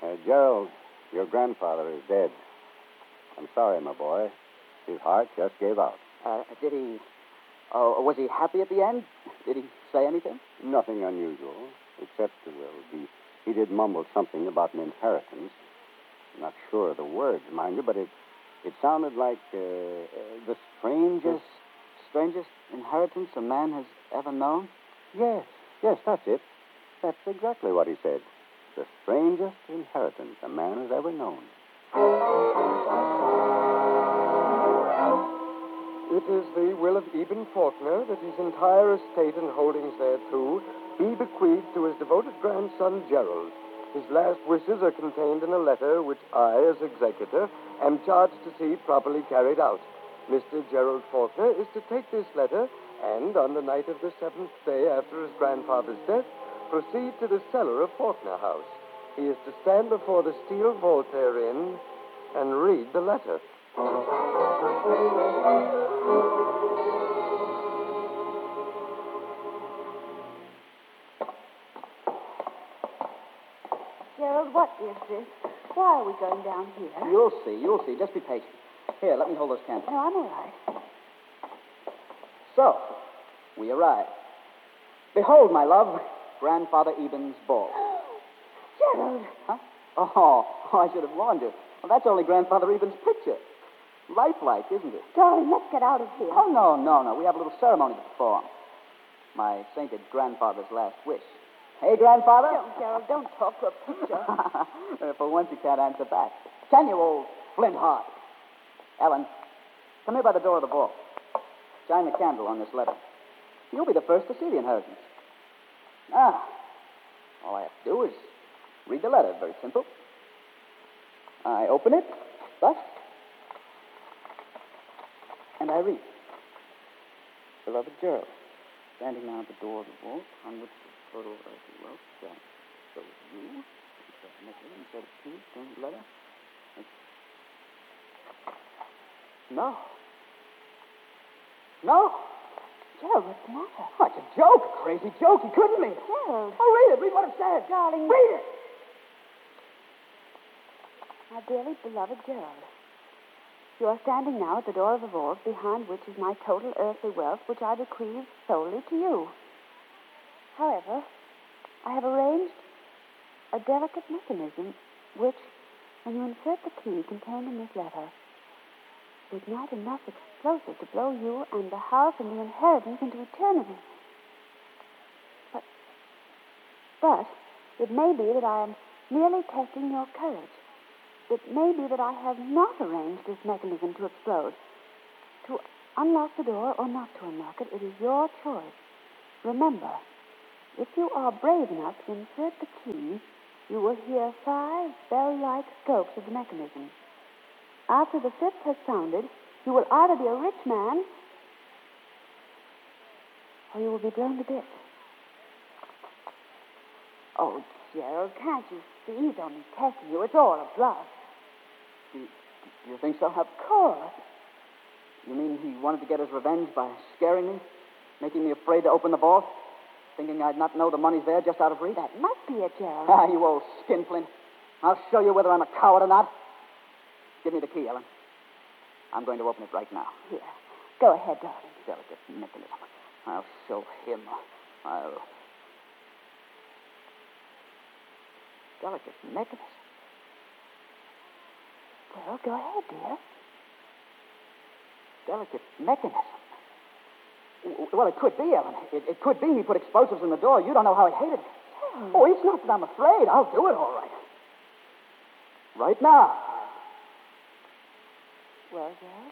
Gerald, your grandfather is dead. I'm sorry, my boy. His heart just gave out. Did he... Oh, was he happy at the end? Did he say anything? Nothing unusual, except, he did mumble something about an inheritance. I'm not sure of the words, mind you, but it sounded like the strangest... Strangest inheritance a man has ever known? Yes, that's it. That's exactly what he said. The strangest inheritance a man has ever known. It is the will of Eben Faulkner that his entire estate and holdings thereto be bequeathed to his devoted grandson, Gerald. His last wishes are contained in a letter which I, as executor, am charged to see properly carried out. Mr. Gerald Faulkner is to take this letter and, on the night of the 7th day after his grandfather's death, proceed to the cellar of Faulkner House. He is to stand before the steel vault therein and read the letter. Gerald, what is this? Why are we going down here? You'll see. Just be patient. Here, let me hold those candles. No, I'm all right. So, we arrive. Behold, my love, Grandfather Eben's ball. Gerald! Huh? Oh, I should have warned you. Well, that's only Grandfather Eben's picture. Lifelike, isn't it? Darling, let's get out of here. Oh, no. We have a little ceremony to perform. My sainted grandfather's last wish. Hey, Grandfather? Don't, Gerald, don't talk to a picture. For once, you can't answer back. Can you, old flint heart? Ellen, come here by the door of the vault. Shine the candle on this letter. You'll be the first to see the inheritance. Now, all I have to do is read the letter. Very simple. I open it, thus, and I read. Beloved Gerald, standing now at the door of the vault on which the photo of the wealth stands. So you, insert a key, change the letter. No. Gerald, what's the matter? Oh, it's a joke, a crazy joke. He couldn't mean it. Gerald. Oh, read it. Read what it says. Darling. Read it. My dearly beloved Gerald, you are standing now at the door of a vault behind which is my total earthly wealth, which I bequeath solely to you. However, I have arranged a delicate mechanism which, when you insert the key contained in this letter, will ignite enough explosive to blow you and the house and the inheritance into eternity. But it may be that I am merely testing your courage. It may be that I have not arranged this mechanism to explode. To unlock the door or not to unlock it, it is your choice. Remember, if you are brave enough to insert the key, you will hear 5 bell-like strokes of the mechanism. After the 5th has sounded, you will either be a rich man or you will be blown to bits. Oh, Gerald, can't you see? He's only testing you. It's all a bluff. Do you think so? Of course. You mean he wanted to get his revenge by scaring me? Making me afraid to open the vault? Thinking I'd not know the money's there just out of reach? That must be it, Gerald. Ah, you old skinflint. I'll show you whether I'm a coward or not. Give me the key, Ellen. I'm going to open it right now. Here. Go ahead, darling. Delicate mechanism. I'll show him. Delicate mechanism. Well, go ahead, dear. Delicate mechanism. Well, it could be, Ellen. It could be he put explosives in the door. You don't know how he hated it. Oh, it's not that I'm afraid. I'll do it all right. Right now. Well, Gerald?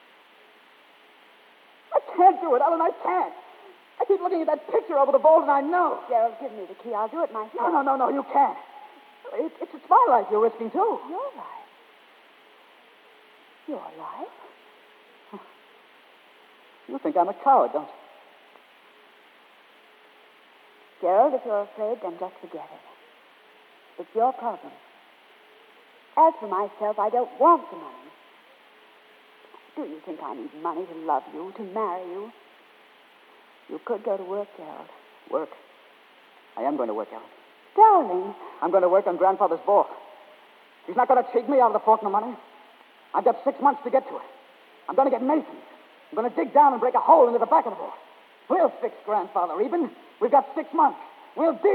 I can't do it, Ellen. I can't. I keep looking at that picture over the vault, and I know. Gerald, give me the key. I'll do it myself. No, you can't. It's my life you're risking, too. Your life? Your life? You think I'm a coward, don't you? Gerald, if you're afraid, then just forget it. It's your problem. As for myself, I don't want the money. Do you think I need money to love you, to marry you? You could go to work, Gerald. Work? I am going to work, Ellen. Darling. I'm going to work on Grandfather's vault. He's not going to cheat me out of the Faulkner money. I've got 6 months to get to it. I'm going to get Mason. I'm going to dig down and break a hole into the back of the vault. We'll fix Grandfather Eben. We've got 6 months. We'll deal